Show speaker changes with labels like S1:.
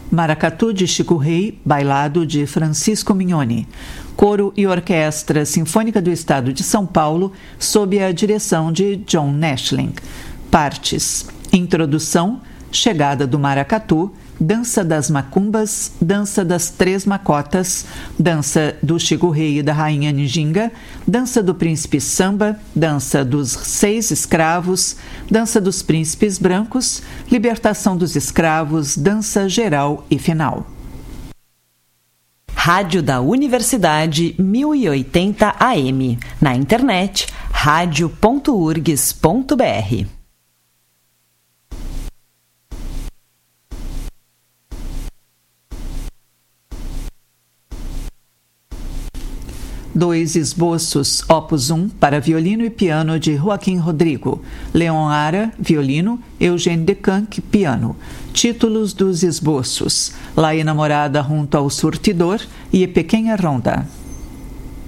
S1: Maracatu de Chico Rei, bailado de Francisco Mignoni. Coro e Orquestra Sinfônica do Estado de São Paulo, sob a direção de John Nashling. Partes: Introdução, Chegada do Maracatu, Dança das Macumbas, Dança das Três Macotas, Dança do Chico Rei e da Rainha Njinga, Dança do Príncipe Samba, Dança dos 6 Escravos, Dança dos Príncipes Brancos, Libertação dos Escravos, Dança Geral e Final.
S2: Rádio da Universidade 1080 AM. Na internet, radio.urgs.br.
S1: Dois esboços, Opus 1, para violino e piano de Joaquim Rodrigo. Leon Ara, violino, Eugène Decanque, piano. Títulos dos esboços: La Enamorada junto ao Surtidor e Pequena Ronda.